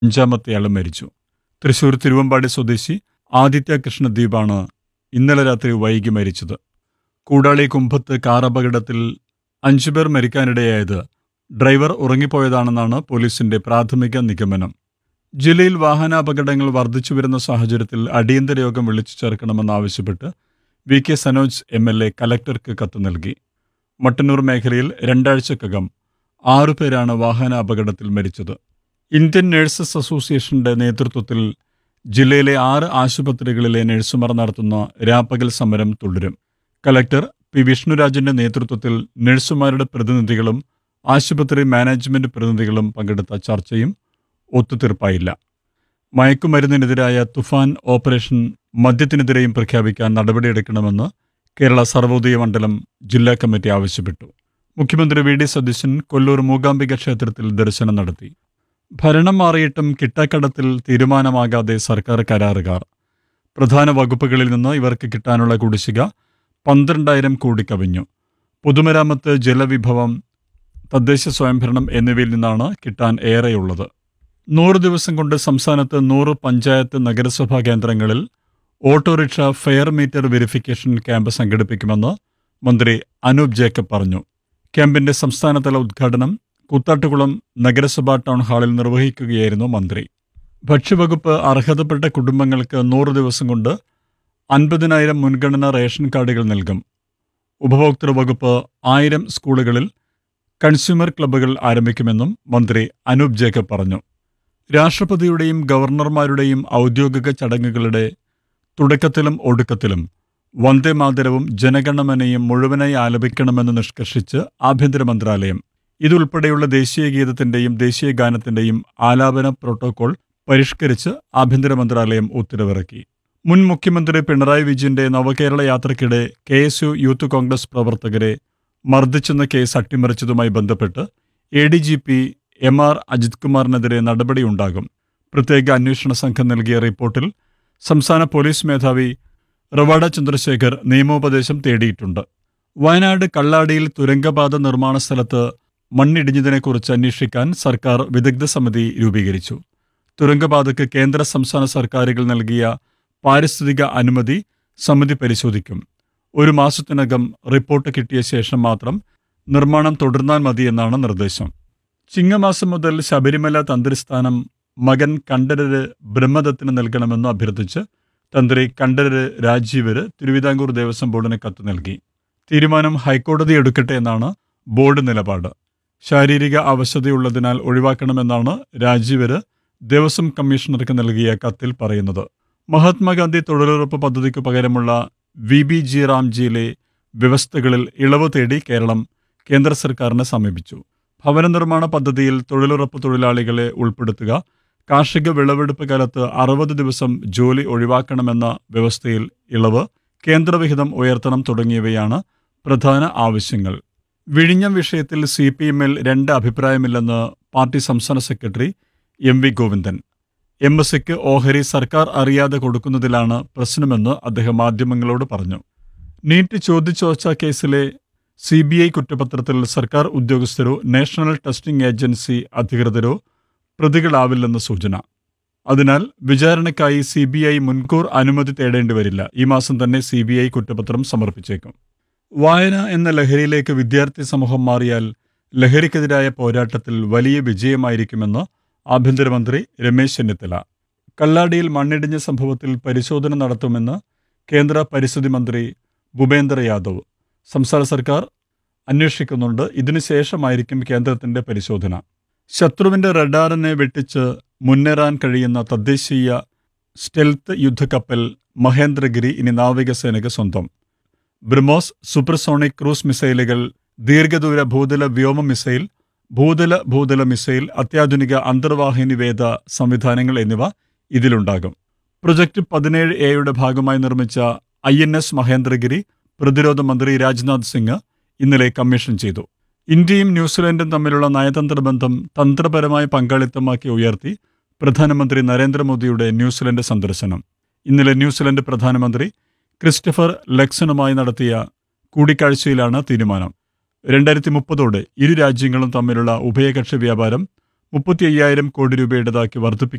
അഞ്ചാമത്തെയാളും മരിച്ചു. തൃശൂർ തിരുവമ്പാടി സ്വദേശി ആദിത്യ കൃഷ്ണദ്വീപാണ് ഇന്നലെ രാത്രി വൈകി മരിച്ചത്. കൂടാളി കുമ്പത്ത് കാർ അപകടത്തിൽ 5 പേർ മരിക്കാനിടയായത് ഡ്രൈവർ ഉറങ്ങിപ്പോയതാണെന്നാണ് പോലീസിന്റെ പ്രാഥമിക നിഗമനം. ജില്ലയിൽ വാഹനാപകടങ്ങൾ വർദ്ധിച്ചുവരുന്ന സാഹചര്യത്തിൽ അടിയന്തര യോഗം വിളിച്ചു ചേർക്കണമെന്നാവശ്യപ്പെട്ട് VK സനോജ് MLA കലക്ടർക്ക് കത്ത് നൽകി. മട്ടന്നൂർ മേഖലയിൽ 2 ആഴ്ചക്കകം 6 പേരാണ് വാഹനാപകടത്തിൽ മരിച്ചത്. ഇന്ത്യൻ നഴ്സസ് അസോസിയേഷന്റെ നേതൃത്വത്തിൽ ജില്ലയിലെ 6 ആശുപത്രികളിലെ നഴ്സുമാർ നടത്തുന്ന രാപ്പകൽ സമരം തുടരും. Collector P. വിഷ്ണുരാജിന്റെ നേതൃത്വത്തിൽ നഴ്സുമാരുടെ പ്രതിനിധികളും ആശുപത്രി മാനേജ്മെന്റ് പ്രതിനിധികളും പങ്കെടുത്ത ചർച്ചയും ഒത്തുതീർപ്പായില്ല. മയക്കുമരുന്നിനെതിരായ തുഫാൻ ഓപ്പറേഷൻ മദ്യത്തിനെതിരെയും പ്രഖ്യാപിക്കാൻ നടപടിയെടുക്കണമെന്ന് കേരള സർവോദയ മണ്ഡലം ജില്ലാ കമ്മിറ്റി ആവശ്യപ്പെട്ടു. മുഖ്യമന്ത്രി VD സതീശൻ കൊല്ലൂർ മൂകാംബിക ക്ഷേത്രത്തിൽ ദർശനം നടത്തി. ഭരണം മാറിയിട്ടും കിട്ടാക്കടത്തിൽ തീരുമാനമാകാതെ സർക്കാർ കരാറുകാർ. പ്രധാന വകുപ്പുകളിൽ നിന്ന് ഇവർക്ക് കിട്ടാനുള്ള കുടിശ്ശിക 12,000 കോടി കവിഞ്ഞു. പൊതുമരാമത്ത്, ജലവിഭവം, തദ്ദേശ സ്വയംഭരണം എന്നിവയിൽ നിന്നാണ് കിട്ടാൻ ഏറെയുള്ളത്. 100 ദിവസം കൊണ്ട് സംസ്ഥാനത്ത് 100 പഞ്ചായത്ത് നഗരസഭാ കേന്ദ്രങ്ങളിൽ autorickshaw fare meter verification camp സംഘടിപ്പിക്കുമെന്ന് മന്ത്രി അനൂപ് ജേക്കബ് പറഞ്ഞു. ക്യാമ്പിന്റെ സംസ്ഥാനതല ഉദ്ഘാടനം കൂത്താട്ടുകുളം നഗരസഭാ ടൗൺ ഹാളിൽ നിർവഹിക്കുകയായിരുന്നു മന്ത്രി. ഭക്ഷ്യവകുപ്പ് അർഹതപ്പെട്ട കുടുംബങ്ങൾക്ക് 100 ദിവസം കൊണ്ട് 50,000 മുൻഗണനാ റേഷൻ കാർഡുകൾ നൽകും. ഉപഭോക്തൃ വകുപ്പ് 1000 സ്കൂളുകളിൽ കൺസ്യൂമർ ക്ലബ്ബുകൾ ആരംഭിക്കുമെന്നും മന്ത്രി അനൂപ് ജേക്കബ് പറഞ്ഞു. രാഷ്ട്രപതിയുടെയും ഗവർണർമാരുടെയും ഔദ്യോഗിക ചടങ്ങുകളുടെ തുടക്കത്തിലും ഒടുക്കത്തിലും വന്ദേമാതരവും ജനഗണമനയും മുഴുവനായി ആലപിക്കണമെന്ന് നിഷ്കർഷിച്ച് ആഭ്യന്തര മന്ത്രാലയം ഇതുൾപ്പെടെയുള്ള ദേശീയ ഗീതത്തിന്റെയും ദേശീയ ഗാനത്തിന്റെയും ആലാപന പ്രോട്ടോകോൾ പരിഷ്കരിച്ച് ആഭ്യന്തര മന്ത്രാലയം ഉത്തരവിറക്കി. മുൻ മുഖ്യമന്ത്രി പിണറായി വിജയന്റെ നവകേരള യാത്രയ്ക്കിടെ KSU യൂത്ത് കോൺഗ്രസ് പ്രവർത്തകരെ മർദ്ദിച്ചെന്ന കേസ് അട്ടിമറിച്ചതുമായി ബന്ധപ്പെട്ട് ADGP MR അജിത് കുമാറിനെതിരെ നടപടിയുണ്ടാകും. പ്രത്യേക അന്വേഷണ സംഘം നൽകിയ റിപ്പോർട്ടിൽ സംസ്ഥാന പോലീസ് മേധാവി റവാഡ ചന്ദ്രശേഖർ നിയമോപദേശം തേടിയിട്ടുണ്ട്. വയനാട് കള്ളാടിയിൽ തുരങ്കപാത നിർമ്മാണ സ്ഥലത്ത് മണ്ണിടിഞ്ഞതിനെക്കുറിച്ച് അന്വേഷിക്കാൻ സർക്കാർ വിദഗ്ധ സമിതി രൂപീകരിച്ചു. തുരങ്കപാതയ്ക്ക് കേന്ദ്ര സംസ്ഥാന സർക്കാരുകൾ നൽകിയ പാരിസ്ഥിതിക അനുമതി സമിതി പരിശോധിക്കും. 1 മാസത്തിനകം റിപ്പോർട്ട് കിട്ടിയ ശേഷം മാത്രം നിർമ്മാണം തുടർന്നാൽ മതിയെന്നാണ് നിർദ്ദേശം. ചിങ്ങമാസം മുതൽ ശബരിമല തന്ത്രിസ്ഥാനം മകൻ കണ്ഠരര് ബ്രഹ്മദത്തിന് നൽകണമെന്ന് അഭ്യർത്ഥിച്ച് തന്ത്രി കണ്ഠരര് രാജീവര് തിരുവിതാംകൂർ ദേവസ്വം ബോർഡിന് കത്ത് നൽകി. തീരുമാനം ഹൈക്കോടതി എടുക്കട്ടെ എന്നാണ് ബോർഡ് നിലപാട്. ശാരീരിക അവശതയുള്ളതിനാൽ ഒഴിവാക്കണമെന്നാണ് രാജീവര് ദേവസ്വം കമ്മീഷണർക്ക് നൽകിയ കത്തിൽ പറയുന്നത്. മഹാത്മാഗാന്ധി തൊഴിലുറപ്പ് പദ്ധതിക്ക് പകരമുള്ള VBG റാംജിയിലെ വ്യവസ്ഥകളിൽ ഇളവ് തേടി കേരളം കേന്ദ്ര സർക്കാരിനെ സമീപിച്ചു. ഭവന നിർമ്മാണ പദ്ധതിയിൽ തൊഴിലുറപ്പ് തൊഴിലാളികളെ ഉൾപ്പെടുത്തുക, കാർഷിക വിളവെടുപ്പ് കാലത്ത് 60 ദിവസം ജോലി ഒഴിവാക്കണമെന്ന വ്യവസ്ഥയിൽ ഇളവ്, കേന്ദ്രവിഹിതം ഉയർത്തണം തുടങ്ങിയവയാണ് പ്രധാന ആവശ്യങ്ങൾ. വിഴിഞ്ഞം വിഷയത്തിൽ CPM-ൽ 2 അഭിപ്രായമില്ലെന്ന് പാർട്ടി സംസ്ഥാന സെക്രട്ടറി MV ഗോവിന്ദൻ. MSക്ക് ഓഹരി സർക്കാർ അറിയാതെ കൊടുക്കുന്നതിലാണ് പ്രശ്നമെന്ന് അദ്ദേഹം മാധ്യമങ്ങളോട് പറഞ്ഞു. നീറ്റ് ചോദ്യചോർച്ച കേസിലെ CBI കുറ്റപത്രത്തിൽ സർക്കാർ ഉദ്യോഗസ്ഥരോ നാഷണൽ ടെസ്റ്റിംഗ് ഏജൻസി അധികൃതരോ പ്രതികളാവില്ലെന്ന് സൂചന. അതിനാൽ വിചാരണയ്ക്കായി CBI മുൻകൂർ അനുമതി തേടേണ്ടി വരില്ല. ഈ മാസം തന്നെ CBI കുറ്റപത്രം സമർപ്പിച്ചേക്കും. വായന എന്ന ലഹരിയിലേക്ക് വിദ്യാർത്ഥി സമൂഹം മാറിയാൽ ലഹരിക്കെതിരായ പോരാട്ടത്തിൽ വലിയ വിജയമായിരിക്കുമെന്ന് ആഭ്യന്തരമന്ത്രി രമേശ് ചെന്നിത്തല. കല്ലാടിയിൽ മണ്ണിടിഞ്ഞ സംഭവത്തിൽ പരിശോധന നടത്തുമെന്ന് കേന്ദ്ര പരിസ്ഥിതി മന്ത്രി ഭൂപേന്ദർ യാദവ്. സംസ്ഥാന സർക്കാർ അന്വേഷിക്കുന്നുണ്ട്. ഇതിനുശേഷമായിരിക്കും കേന്ദ്രത്തിന്റെ പരിശോധന. ശത്രുവിന്റെ റഡാറിനെ വെട്ടിച്ച് മുന്നേറാൻ കഴിയുന്ന തദ്ദേശീയ സ്റ്റെൽത്ത് യുദ്ധക്കപ്പൽ മഹേന്ദ്രഗിരി ഇനി നാവികസേനയ്ക്ക് സ്വന്തം. ബ്രഹ്മോസ് സൂപ്പർസോണിക് ക്രൂസ് മിസൈലുകൾ, ദീർഘദൂര ഭൂതല വ്യോമ മിസൈൽ, ഭൂതല മിസൈൽ, അത്യാധുനിക അന്തർവാഹിനി വേദ സംവിധാനങ്ങൾ എന്നിവ ഇതിലുണ്ടാകും. പ്രൊജക്ട് 17A ഭാഗമായി നിർമ്മിച്ച INS മഹേന്ദ്രഗിരി പ്രതിരോധ മന്ത്രി രാജ്നാഥ് സിംഗ് ഇന്നലെ കമ്മീഷൻ ചെയ്തു. ഇന്ത്യയും ന്യൂസിലൻഡും തമ്മിലുള്ള നയതന്ത്ര ബന്ധം തന്ത്രപരമായ പങ്കാളിത്തമാക്കി ഉയർത്തി പ്രധാനമന്ത്രി നരേന്ദ്രമോദിയുടെ ന്യൂസിലൻഡ് സന്ദർശനം. ഇന്നലെ ന്യൂസിലൻഡ് പ്രധാനമന്ത്രി ക്രിസ്റ്റഫർ ലക്സണുമായി നടത്തിയ കൂടിക്കാഴ്ചയിലാണ് തീരുമാനം. 2030 ഇരു രാജ്യങ്ങളും തമ്മിലുള്ള ഉഭയകക്ഷി വ്യാപാരം 35,000 കോടി രൂപയുടേതാക്കി വർദ്ധിപ്പിക്കും.